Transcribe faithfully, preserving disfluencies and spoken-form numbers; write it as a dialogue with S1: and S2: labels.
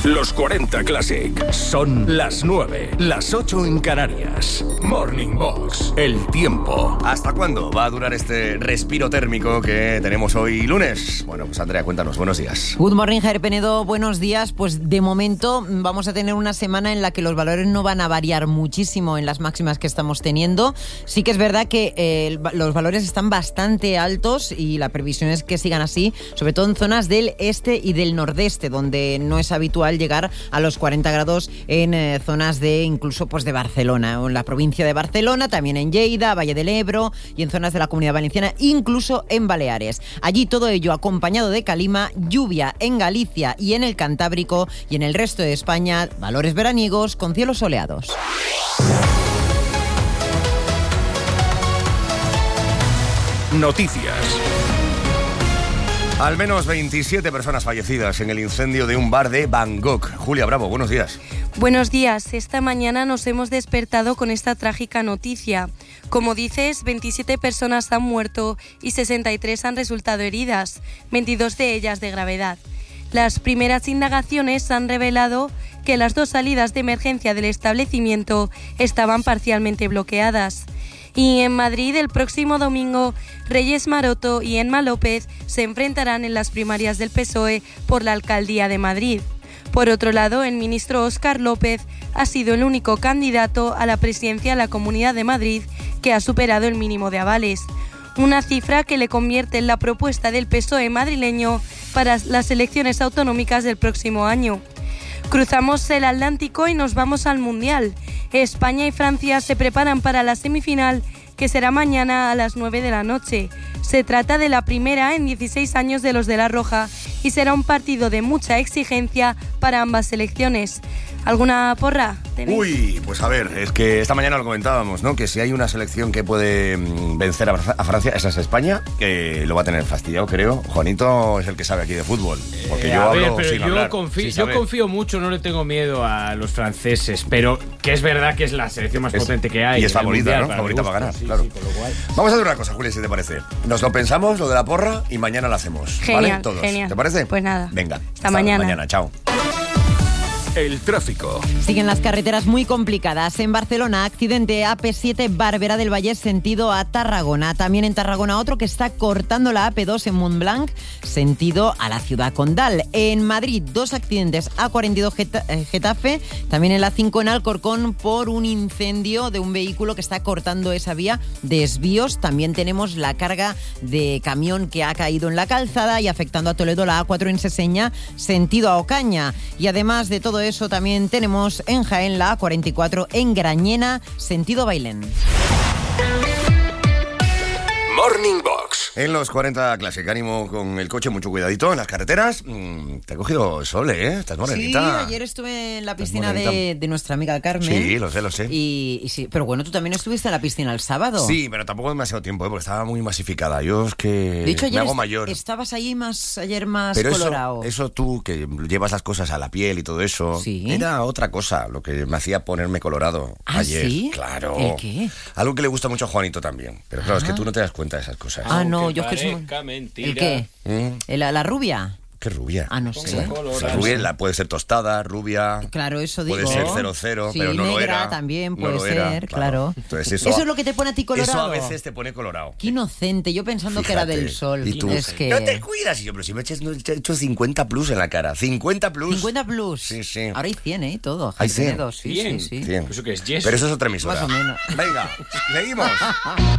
S1: Los cuarenta Classic. Son las nueve, las ocho en Canarias. Morning Box. El tiempo.
S2: ¿Hasta cuándo va a durar este respiro térmico que tenemos hoy lunes? Bueno, pues Andrea, cuéntanos. Buenos días.
S3: Good morning, Javier Penedo. Buenos días. Pues de momento vamos a tener una semana en la que los valores no van a variar muchísimo en las máximas que estamos teniendo. Sí que es verdad que eh, los valores están bastante altos y la previsión es que sigan así, sobre todo en zonas del este y del nordeste, donde no es habitual llegar a los cuarenta grados en eh, zonas de incluso pues de Barcelona, o en la provincia de Barcelona, también en Lleida, Valle del Ebro y en zonas de la Comunidad Valenciana, incluso en Baleares. Allí todo ello acompañado de calima, lluvia en Galicia y en el Cantábrico, y en el resto de España valores veraniegos con cielos soleados.
S1: Noticias.
S2: Al menos veintisiete personas fallecidas en el incendio de un bar de Bangkok. Julia Bravo, buenos días.
S4: Buenos días. Esta mañana nos hemos despertado con esta trágica noticia. Como dices, veintisiete personas han muerto y sesenta y tres han resultado heridas, veintidós de ellas de gravedad. Las primeras indagaciones han revelado que las dos salidas de emergencia del establecimiento estaban parcialmente bloqueadas. Y en Madrid, el próximo domingo, Reyes Maroto y Emma López se enfrentarán en las primarias del P S O E por la alcaldía de Madrid. Por otro lado, el ministro Óscar López ha sido el único candidato a la presidencia de la Comunidad de Madrid que ha superado el mínimo de avales. Una cifra que le convierte en la propuesta del P S O E madrileño para las elecciones autonómicas del próximo año. Cruzamos el Atlántico y nos vamos al Mundial. España y Francia se preparan para la semifinal, que será mañana a las nueve de la noche. Se trata de la primera en dieciséis años de los de La Roja y será un partido de mucha exigencia para ambas selecciones. ¿Alguna porra tenéis?
S2: Uy, pues a ver, es que esta mañana lo comentábamos, ¿no? Que si hay una selección que puede vencer a, a Francia, esa es España, que lo va a tener fastidiado, creo. Juanito es el que sabe aquí de fútbol, porque
S5: eh,
S2: yo
S5: a
S2: hablo
S5: ver, pero
S2: sin
S5: yo,
S2: hablar,
S5: confío,
S2: sin
S5: yo confío mucho, no le tengo miedo a los franceses, pero que es verdad que es la selección más
S2: es,
S5: potente que hay.
S2: Y es favorita,
S5: mundial,
S2: ¿no?
S5: para
S2: Favorita
S5: gusto,
S2: para ganar,
S5: sí,
S2: claro.
S5: Sí, por lo cual.
S2: Vamos a hacer una cosa, Julia, si te parece. Nos lo pensamos, lo de la porra, y mañana lo hacemos.
S4: Genial,
S2: ¿Vale? Todos.
S4: genial.
S2: ¿Te parece?
S4: Pues nada.
S2: Venga.
S4: Hasta,
S2: hasta
S4: mañana.
S2: mañana, chao.
S1: El tráfico.
S3: Siguen las carreteras muy complicadas. En Barcelona, accidente A P siete Barberá del Vallès sentido a Tarragona. También en Tarragona otro que está cortando la A P dos en Montblanc sentido a la ciudad condal. En Madrid, dos accidentes A cuarenta y dos Getafe. También en la cinco en Alcorcón por un incendio de un vehículo que está cortando esa vía. Desvíos. También tenemos la carga de camión que ha caído en la calzada y afectando a Toledo, la A cuatro en Seseña sentido a Ocaña. Y además de todo eso, también tenemos en Jaén la A cuarenta y cuatro en Grañena, sentido Bailén.
S1: Morning Box.
S2: En los cuarenta Classic, ánimo con el coche, mucho cuidadito en las carreteras. Mm, te ha cogido sol, ¿eh? Estás morenita.
S3: Sí, ayer estuve en la piscina de, de nuestra amiga Carmen.
S2: Sí, lo sé, lo sé.
S3: Y, y sí, pero bueno, tú también estuviste en la piscina el sábado.
S2: Sí, pero tampoco demasiado tiempo, ¿eh? Porque estaba muy masificada. Yo es que
S3: de hecho, ayer
S2: me hago
S3: est-
S2: mayor.
S3: estabas ahí más, ayer más
S2: pero
S3: colorado.
S2: Eso, eso tú, que llevas las cosas a la piel y todo eso,
S3: ¿Sí?
S2: Era otra cosa lo que me hacía ponerme colorado
S3: ¿Ah,
S2: ayer.
S3: sí?
S2: Claro.
S3: ¿El qué?
S2: Algo que le gusta mucho a Juanito también. Pero claro,
S3: Ah.
S2: es que tú no te das cuenta de esas cosas.
S3: Ah, no,
S5: Aunque
S3: yo es que soy...
S5: parezca mentira.
S3: ¿El qué?
S2: ¿Mm?
S3: ¿La, la rubia?
S2: ¿Qué rubia?
S3: Ah, no
S5: Con
S3: sé.
S5: color,
S2: O sea,
S5: ah,
S2: rubia
S5: sí.
S2: la, puede ser tostada, rubia.
S3: Claro, eso digo.
S2: Puede ser cero cero,
S3: sí,
S2: pero no
S3: negra
S2: lo era.
S3: también
S2: No
S3: puede
S2: lo era,
S3: ser, claro.
S2: Entonces eso,
S3: Eso es lo que te pone a ti colorado.
S2: Eso a veces te pone colorado.
S3: Qué inocente, yo pensando que era
S2: Fíjate.
S3: del sol.
S2: Y tú,
S3: Es que...
S2: no te cuidas. Y yo, pero si me echas, no, he hecho cincuenta plus en la cara. cincuenta plus.
S3: cincuenta plus.
S2: Sí, sí.
S3: Ahora hay cien, ¿eh? Y todo.
S2: Hay
S3: Jaime
S2: cien.
S3: Penedo, Sí,
S5: cien.
S3: sí, sí.
S2: cien.
S5: ¿Eso qué es? Yes.
S2: Pero eso es otra emisora.
S3: Más o menos.
S2: Venga, seguimos.